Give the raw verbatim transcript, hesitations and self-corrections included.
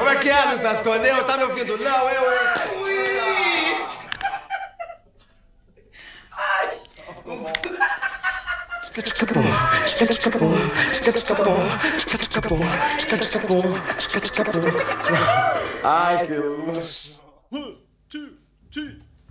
Como é que é, Luiz Antônio? Tá me ouvindo? Não, eu, eu. Ai, que luxo. One, two, three.